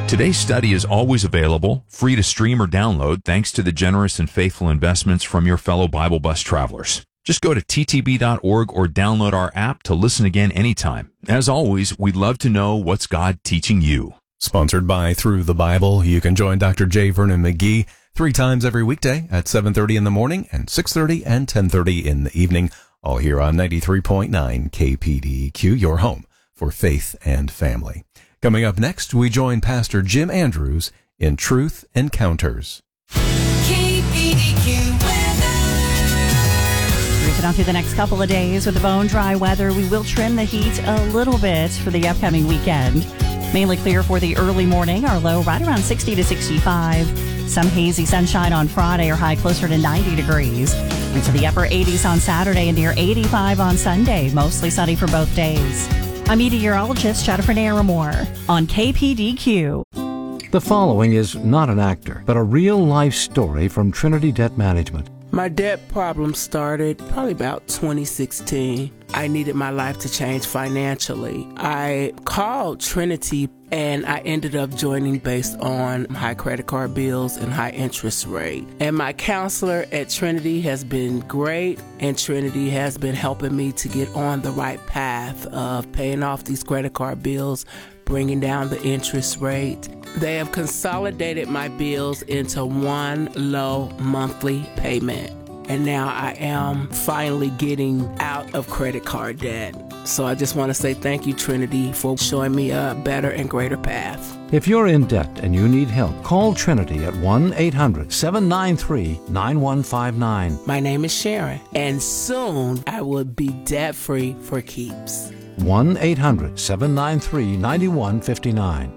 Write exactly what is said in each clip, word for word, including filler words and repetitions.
Today's study is always available, free to stream or download, thanks to the generous and faithful investments from your fellow Bible Bus travelers. Just go to t t b dot org or download our app to listen again anytime. As always, we'd love to know what's God teaching you. Sponsored by Through the Bible, you can join Doctor J. Vernon McGee three times every weekday at seven thirty in the morning and six thirty and ten thirty in the evening, all here on ninety-three point nine K P D Q, your home for faith and family. Coming up next, we join Pastor Jim Andrews in Truth Encounters. K P D Q weather. Cruising on through the next couple of days with the bone dry weather. We will trim the heat a little bit for the upcoming weekend. Mainly clear for the early morning. Our low right around sixty to sixty-five. Some hazy sunshine on Friday, or high closer to ninety degrees. Into the upper eighties on Saturday and near eighty-five on Sunday. Mostly sunny for both days. I'm meteorologist Jennifer Naramore on K P D Q. The following is not an actor, but a real-life story from Trinity Debt Management. My debt problem started probably about twenty sixteen. I needed my life to change financially. I called Trinity and I ended up joining based on high credit card bills and high interest rate. And my counselor at Trinity has been great, and Trinity has been helping me to get on the right path of paying off these credit card bills, bringing down the interest rate. They have consolidated my bills into one low monthly payment. And now I am finally getting out of credit card debt. So I just want to say thank you, Trinity, for showing me a better and greater path. If you're in debt and you need help, call Trinity at one eight hundred seven nine three nine one five nine. My name is Sharon, and soon I will be debt-free for keeps. one eight hundred seven nine three nine one five nine.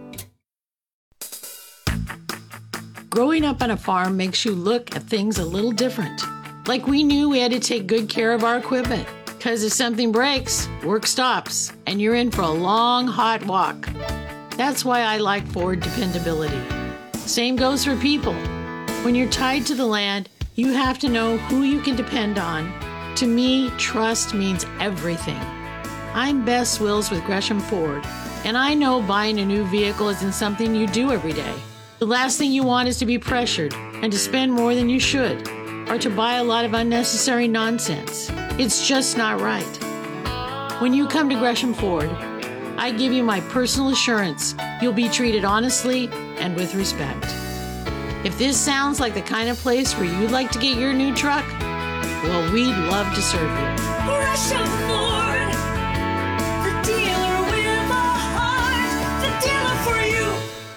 Growing up on a farm makes you look at things a little different. Like we knew we had to take good care of our equipment, because if something breaks, work stops, and you're in for a long, hot walk. That's why I like Ford dependability. Same goes for people. When you're tied to the land, you have to know who you can depend on. To me, trust means everything. I'm Bess Wills with Gresham Ford, and I know buying a new vehicle isn't something you do every day. The last thing you want is to be pressured and to spend more than you should, or to buy a lot of unnecessary nonsense. It's just not right. When you come to Gresham Ford, I give you my personal assurance you'll be treated honestly and with respect. If this sounds like the kind of place where you'd like to get your new truck, well, we'd love to serve you. Gresham Ford, the dealer with a heart, the dealer for you.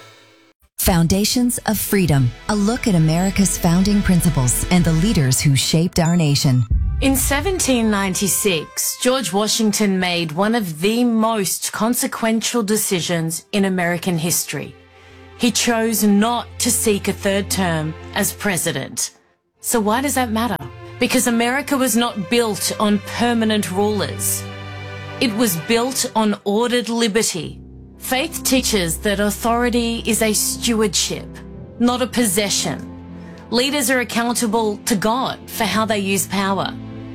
Foundations of Freedom, a look at America's founding principles and the leaders who shaped our nation. In seventeen ninety-six, George Washington made one of the most consequential decisions in American history. He chose not to seek a third term as president. So why does that matter? Because America was not built on permanent rulers. It was built on ordered liberty. Faith teaches that authority is a stewardship, not a possession. Leaders are accountable to God for how they use power.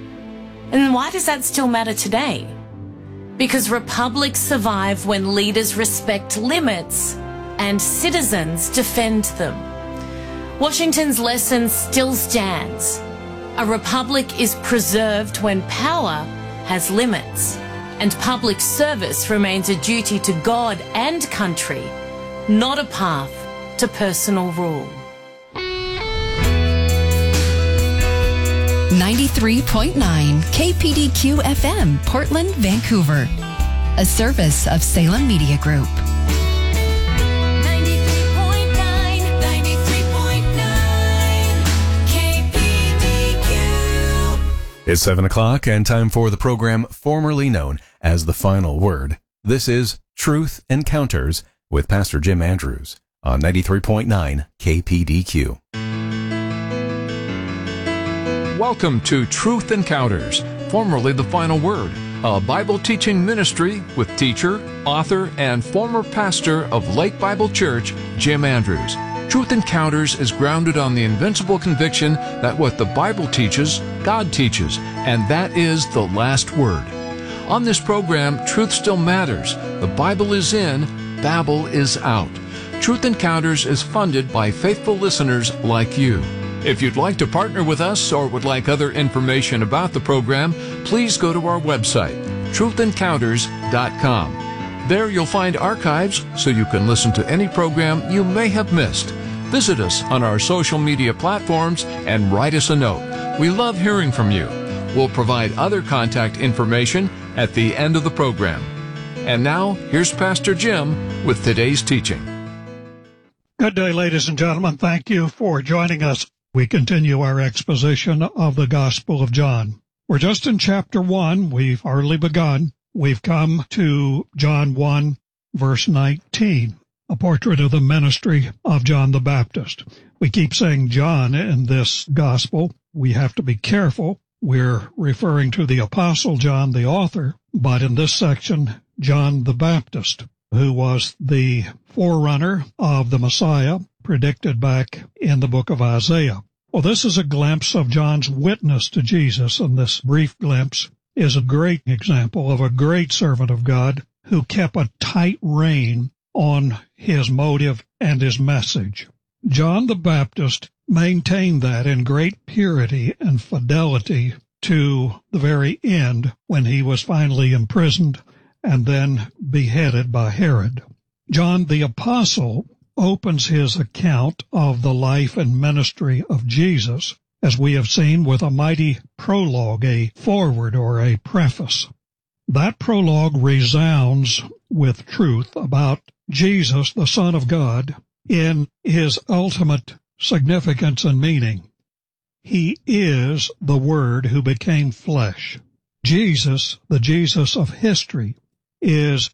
And why does that still matter today? Because republics survive when leaders respect limits and citizens defend them. Washington's lesson still stands. A republic is preserved when power has limits, and public service remains a duty to God and country, not a path to personal rule. ninety-three point nine K P D Q F M, Portland, Vancouver. A service of Salem Media Group. ninety-three point nine, ninety-three point nine, K P D Q. It's seven o'clock and time for the program formerly known as The Final Word. This is Truth Encounters with Pastor Jim Andrews on ninety-three point nine K P D Q. Welcome to Truth Encounters, formerly The Final Word, a Bible teaching ministry with teacher, author, and former pastor of Lake Bible Church, Jim Andrews. Truth Encounters is grounded on the invincible conviction that what the Bible teaches, God teaches, and that is the last word. On this program, truth still matters. The Bible is in, Babel is out. Truth Encounters is funded by faithful listeners like you. If you'd like to partner with us or would like other information about the program, please go to our website, truth encounters dot com. There you'll find archives so you can listen to any program you may have missed. Visit us on our social media platforms and write us a note. We love hearing from you. We'll provide other contact information at the end of the program. And now, here's Pastor Jim with today's teaching. Good day, ladies and gentlemen. Thank you for joining us. We continue our exposition of the Gospel of John. We're just in chapter one. We've hardly begun. We've come to John one, verse nineteen, a portrait of the ministry of John the Baptist. We keep saying John in this Gospel. We have to be careful. We're referring to the Apostle John, the author, but in this section, John the Baptist, who was the forerunner of the Messiah, predicted back in the book of Isaiah. Well, this is a glimpse of John's witness to Jesus, and this brief glimpse is a great example of a great servant of God who kept a tight rein on his motive and his message. John the Baptist maintained that in great purity and fidelity to the very end when he was finally imprisoned and then beheaded by Herod. John the Apostle opens his account of the life and ministry of Jesus, as we have seen, with a mighty prologue, a foreword or a preface. That prologue resounds with truth about Jesus, the Son of God, in his ultimate significance and meaning. He is the Word who became flesh. Jesus, the Jesus of history, is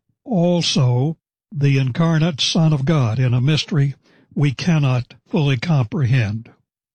also the incarnate Son of God in a mystery we cannot fully comprehend.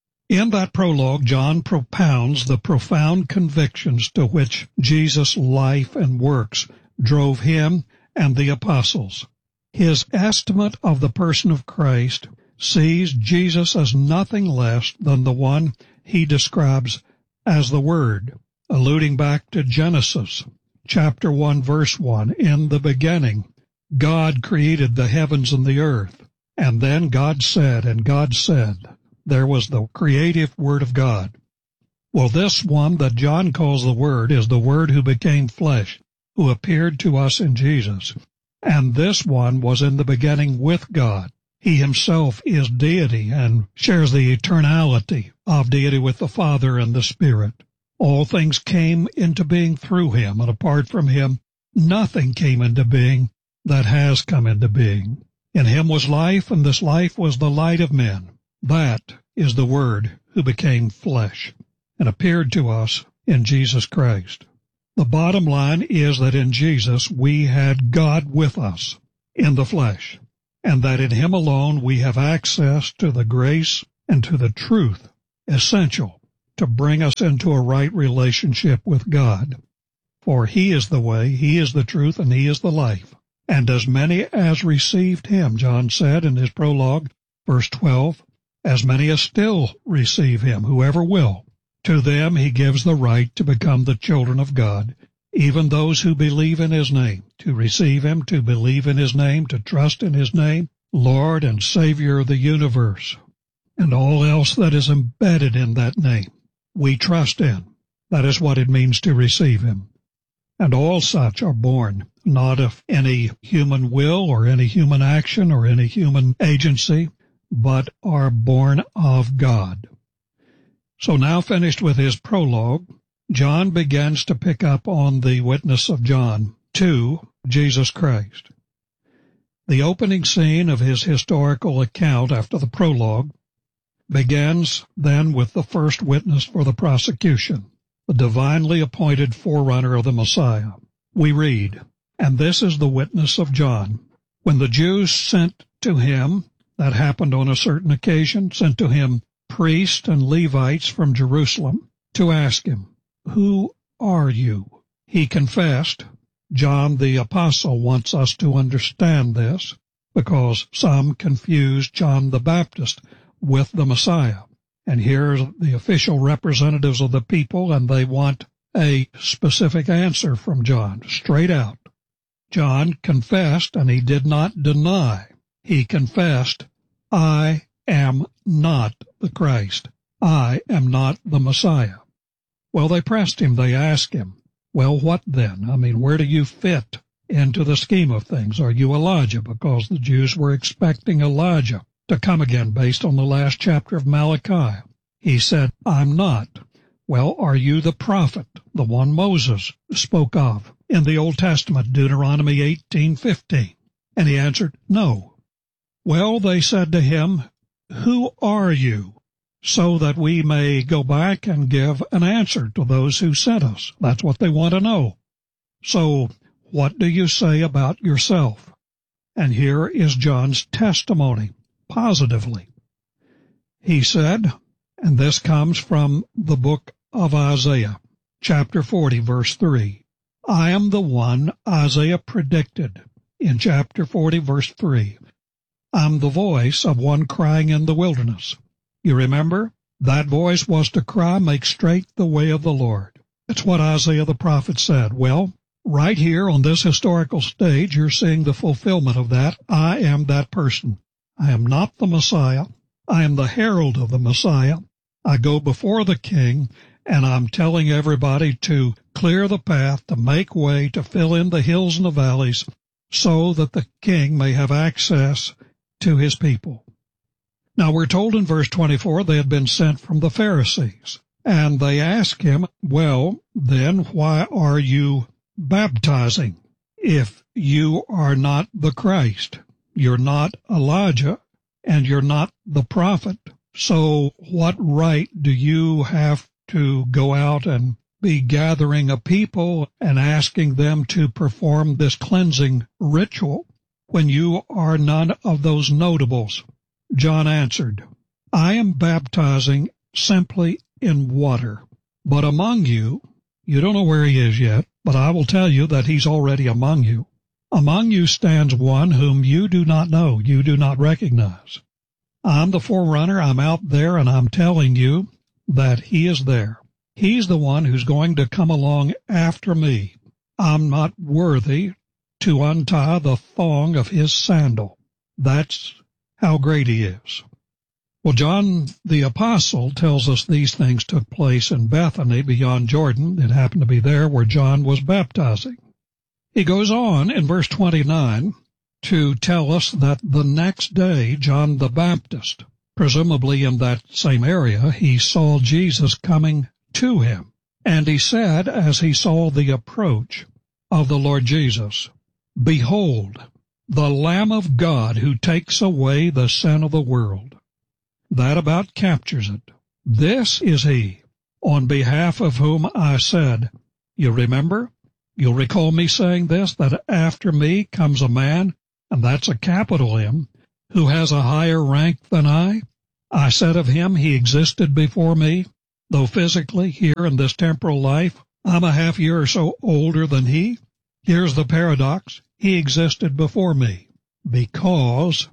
In that prologue, John propounds the profound convictions to which Jesus' life and works drove him and the apostles. His estimate of the person of Christ sees Jesus as nothing less than the one he describes as the Word, alluding back to Genesis chapter one, verse one. In the beginning, God created the heavens and the earth, and then God said, and God said. There was the creative Word of God. Well, this one that John calls the Word is the Word who became flesh, who appeared to us in Jesus. And this one was in the beginning with God. He himself is deity and shares the eternality of deity with the Father and the Spirit. All things came into being through him, and apart from him, nothing came into being that has come into being. In him was life, and this life was the light of men. That is the Word who became flesh and appeared to us in Jesus Christ. The bottom line is that in Jesus we had God with us in the flesh, and that in him alone we have access to the grace and to the truth essential to bring us into a right relationship with God. For he is the way, he is the truth, and he is the life. And as many as received him, John said in his prologue, verse twelve, as many as still receive him, whoever will, to them he gives the right to become the children of God, even those who believe in his name, to receive him, to believe in his name, to trust in his name, Lord and Savior of the universe, and all else that is embedded in that name. We trust in. That is what it means to receive him. And all such are born not of any human will or any human action or any human agency, but are born of God. So now, finished with his prologue, John begins to pick up on the witness of John to Jesus Christ. The opening scene of his historical account after the prologue begins then with the first witness for the prosecution, the divinely appointed forerunner of the Messiah. We read, "And this is the witness of John. When the Jews sent to him," that happened on a certain occasion, "sent to him priests and Levites from Jerusalem to ask him, 'Who are you?' He confessed." John the Apostle wants us to understand this because some confuse John the Baptist with the Messiah. And here's the official representatives of the people, and they want a specific answer from John, straight out. John confessed, and he did not deny. he confessed, I am not the Christ. I am not the Messiah. Well, they pressed him. They asked him, well, what then? I mean, where do you fit into the scheme of things? Are you Elijah? Because the Jews were expecting Elijah to come again based on the last chapter of Malachi. He said, I'm not. Well, are you the prophet, the one Moses spoke of in the Old Testament, Deuteronomy eighteen fifteen? And he answered, no. Well, they said to him, who are you? So that we may go back and give an answer to those who sent us. That's what they want to know. So, what do you say about yourself? And here is John's testimony, positively. He said, and this comes from the book of Isaiah, chapter forty, verse three. I am the one Isaiah predicted in chapter forty, verse three. I'm the voice of one crying in the wilderness. You remember? That voice was to cry, make straight the way of the Lord. That's what Isaiah the prophet said. Well, right here on this historical stage, you're seeing the fulfillment of that. I am that person. I am not the Messiah. I am the herald of the Messiah. I go before the king, and I'm telling everybody to clear the path, to make way, to fill in the hills and the valleys, so that the king may have access to his people. Now, we're told in verse twenty-four they had been sent from the Pharisees, and they asked him, well, then why are you baptizing if you are not the Christ? You're not Elijah, and you're not the prophet. So what right do you have to go out and be gathering a people and asking them to perform this cleansing ritual when you are none of those notables? John answered, I am baptizing simply in water, but among you, you don't know where he is yet, but I will tell you that he's already among you. Among you stands one whom you do not know, you do not recognize. I'm the forerunner, I'm out there, and I'm telling you that he is there. He's the one who's going to come along after me. I'm not worthy to untie the thong of his sandal. That's how great he is. Well, John the Apostle tells us these things took place in Bethany beyond Jordan. It happened to be there where John was baptizing. He goes on in verse twenty-nine to tell us that the next day John the Baptist, presumably in that same area, he saw Jesus coming to him. And he said, as he saw the approach of the Lord Jesus, behold, the Lamb of God who takes away the sin of the world. That about captures it. This is he, on behalf of whom I said, you remember? You'll recall me saying this, that after me comes a man, and that's a capital M, who has a higher rank than I. I said of him, he existed before me, though physically, here in this temporal life, I'm a half year or so older than he. Here's the paradox. He existed before me because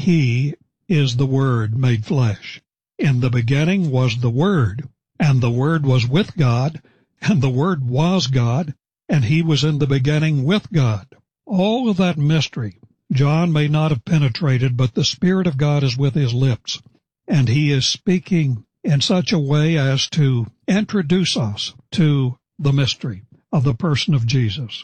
he is the Word made flesh. In the beginning was the Word, and the Word was with God, and the Word was God, and he was in the beginning with God. All of that mystery John may not have penetrated, but the Spirit of God is with his lips, and he is speaking in such a way as to introduce us to the mystery of the person of Jesus.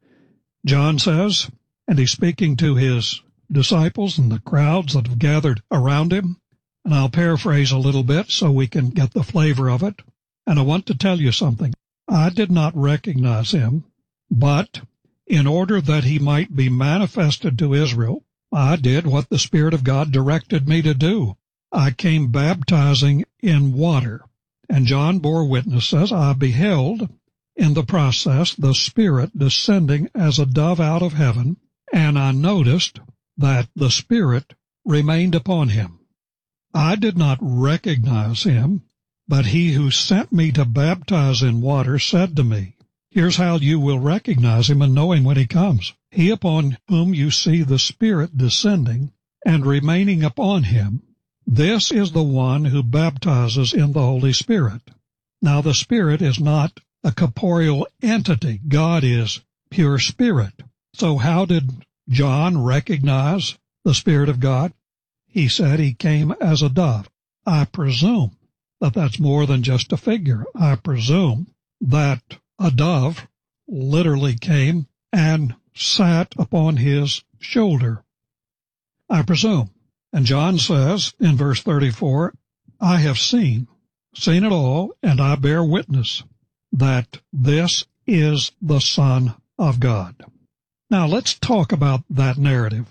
John says, and he's speaking to his disciples and the crowds that have gathered around him, and I'll paraphrase a little bit so we can get the flavor of it. And I want to tell you something. I did not recognize him, but in order that he might be manifested to Israel, I did what the Spirit of God directed me to do. I came baptizing in water. And John bore witness, says, I beheld in the process the Spirit descending as a dove out of heaven, and I noticed that the Spirit remained upon him. I did not recognize him, but he who sent me to baptize in water said to me, here's how you will recognize him and know him when he comes. He upon whom you see the Spirit descending and remaining upon him, this is the one who baptizes in the Holy Spirit. Now the Spirit is not a corporeal entity. God is pure Spirit. So how did John recognize the Spirit of God? He said he came as a dove. I presume that that's more than just a figure. I presume that a dove literally came and sat upon his shoulder. I presume. And John says in verse thirty-four, I have seen, seen it all, and I bear witness that this is the Son of God. Now let's talk about that narrative.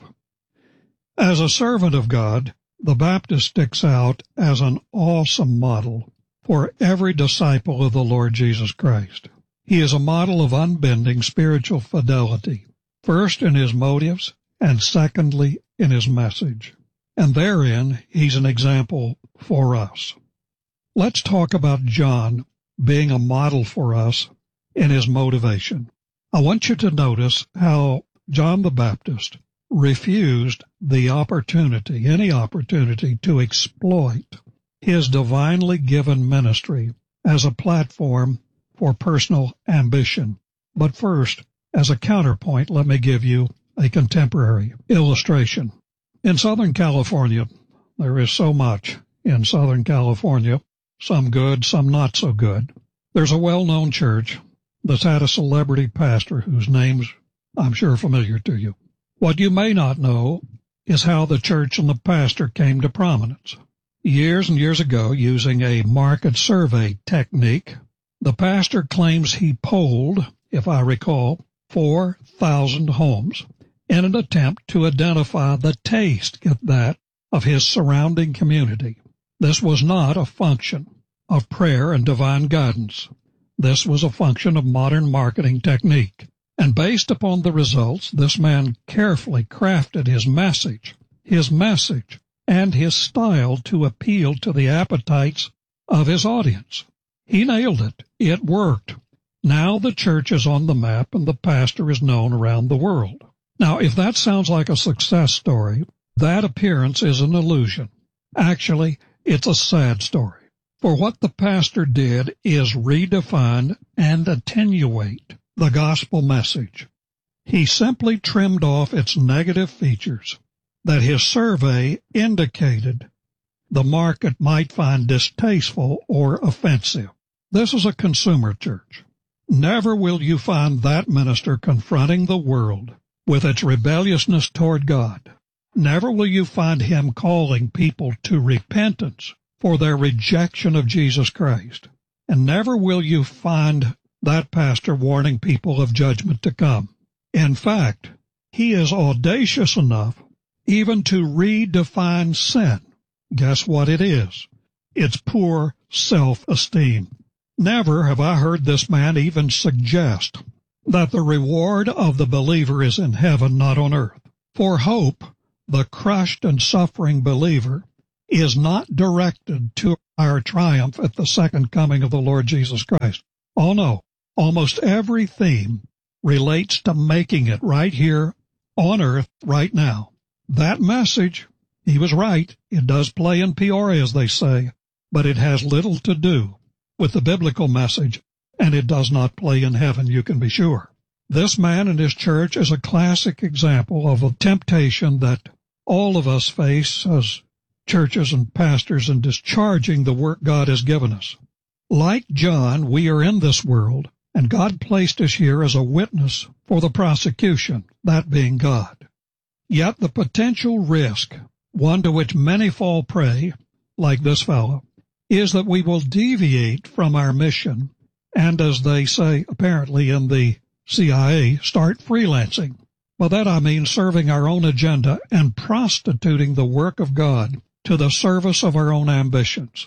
As a servant of God, the Baptist sticks out as an awesome model for every disciple of the Lord Jesus Christ. He is a model of unbending spiritual fidelity, first in his motives, and secondly in his message. And therein, he's an example for us. Let's talk about John being a model for us in his motivation. I want you to notice how John the Baptist refused the opportunity, any opportunity, to exploit his divinely given ministry as a platform for personal ambition. But first, as a counterpoint, let me give you a contemporary illustration. In Southern California, there is so much in Southern California, some good, some not so good. There's a well-known church that's had a celebrity pastor whose name's, I'm sure, familiar to you. What you may not know is how the church and the pastor came to prominence. Years and years ago, using a market survey technique, the pastor claims he polled, if I recall, four thousand homes in an attempt to identify the taste, get that, of his surrounding community. This was not a function of prayer and divine guidance. This was a function of modern marketing technique. And based upon the results, this man carefully crafted his message, his message, and his style to appeal to the appetites of his audience. He nailed it. It worked. Now the church is on the map and the pastor is known around the world. Now, if that sounds like a success story, that appearance is an illusion. Actually, it's a sad story. For what the pastor did is redefine and attenuate the gospel message. He simply trimmed off its negative features that his survey indicated the market might find distasteful or offensive. This is a consumer church. Never will you find that minister confronting the world with its rebelliousness toward God. Never will you find him calling people to repentance for their rejection of Jesus Christ. And never will you find that pastor warning people of judgment to come. In fact, he is audacious enough even to redefine sin. Guess what it is? It's poor self-esteem. Never have I heard this man even suggest that the reward of the believer is in heaven, not on earth. For hope, the crushed and suffering believer, is not directed to our triumph at the second coming of the Lord Jesus Christ. Oh no, almost every theme relates to making it right here on earth right now. That message, he was right, it does play in Peoria, as they say, but it has little to do with the biblical message, and it does not play in heaven, you can be sure. This man and his church is a classic example of a temptation that all of us face as churches and pastors in discharging the work God has given us. Like John, we are in this world, and God placed us here as a witness for the prosecution, that being God. Yet the potential risk, one to which many fall prey, like this fellow, is that we will deviate from our mission and, as they say apparently in the C I A, start freelancing. By that I mean serving our own agenda and prostituting the work of God to the service of our own ambitions.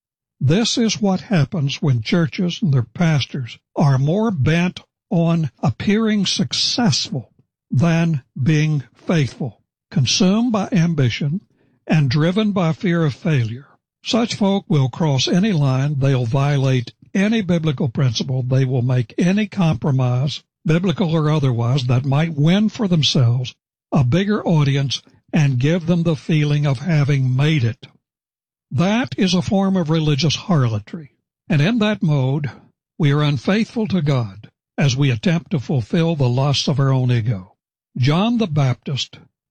This is what happens when churches and their pastors are more bent on appearing successful than being faithful, consumed by ambition and driven by fear of failure. Such folk will cross any line, they'll violate any biblical principle, they will make any compromise, biblical or otherwise, that might win for themselves a bigger audience and give them the feeling of having made it. That is a form of religious harlotry, and in that mode we are unfaithful to God as we attempt to fulfill the lusts of our own ego. John the Baptist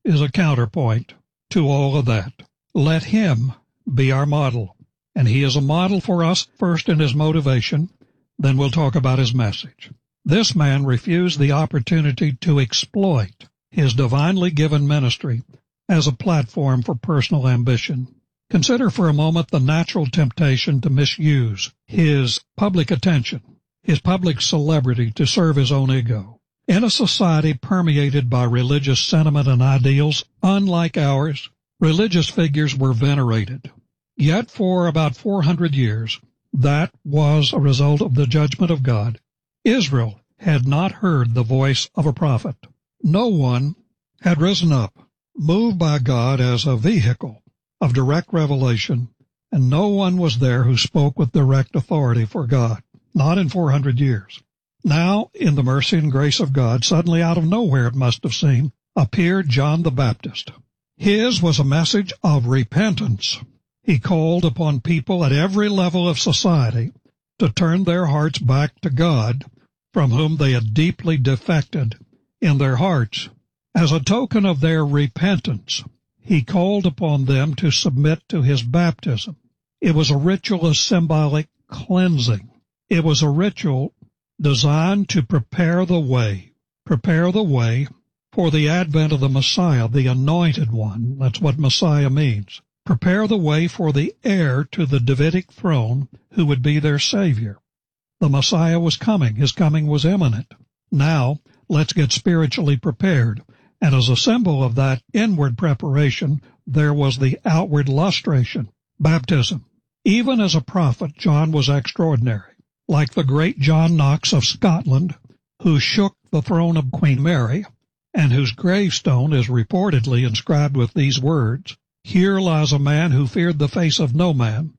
is a counterpoint to all of that. Let him be our model. And he is a model for us, first in his motivation, then we'll talk about his message. This man refused the opportunity to exploit his divinely given ministry as a platform for personal ambition. Consider for a moment the natural temptation to misuse his public attention, his public celebrity to serve his own ego. In a society permeated by religious sentiment and ideals unlike ours, religious figures were venerated. Yet for about four hundred years, that was a result of the judgment of God. Israel had not heard the voice of a prophet. No one had risen up, moved by God as a vehicle of direct revelation, and no one was there who spoke with direct authority for God, not in four hundred years. Now, in the mercy and grace of God, suddenly out of nowhere it must have seemed, appeared John the Baptist. His was a message of repentance. He called upon people at every level of society to turn their hearts back to God, from whom they had deeply defected in their hearts. As a token of their repentance, he called upon them to submit to his baptism. It was a ritual of symbolic cleansing. It was a ritual designed to prepare the way, prepare the way for the advent of the Messiah, the Anointed One. That's what Messiah means. Prepare the way for the heir to the Davidic throne who would be their Savior. The Messiah was coming. His coming was imminent. Now, let's get spiritually prepared. And as a symbol of that inward preparation, there was the outward lustration, baptism. Even as a prophet, John was extraordinary. Like the great John Knox of Scotland, who shook the throne of Queen Mary, and whose gravestone is reportedly inscribed with these words, "Here lies a man who feared the face of no man."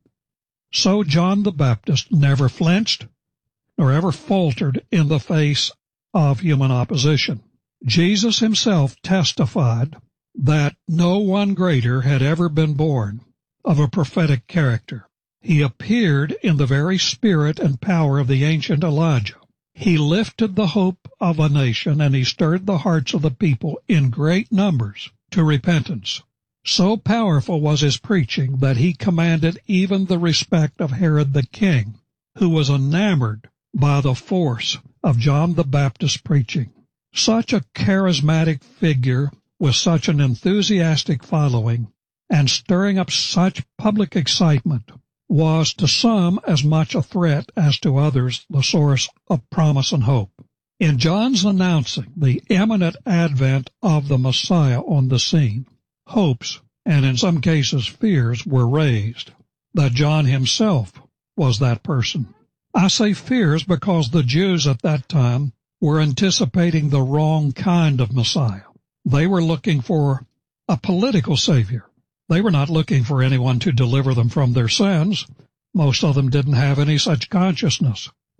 So John the Baptist never flinched nor ever faltered in the face of human opposition. Jesus himself testified that no one greater had ever been born of a prophetic character. He appeared in the very spirit and power of the ancient Elijah. He lifted the hope of a nation, and he stirred the hearts of the people in great numbers to repentance. So powerful was his preaching that he commanded even the respect of Herod the king, who was enamored by the force of John the Baptist's preaching. Such a charismatic figure with such an enthusiastic following and stirring up such public excitement was to some as much a threat as to others the source of promise and hope. In John's announcing the imminent advent of the Messiah on the scene, hopes, and in some cases fears, were raised that John himself was that person. I say fears because the Jews at that time were anticipating the wrong kind of Messiah. They were looking for a political savior. They were not looking for anyone to deliver them from their sins. Most of them didn't have any such consciousness.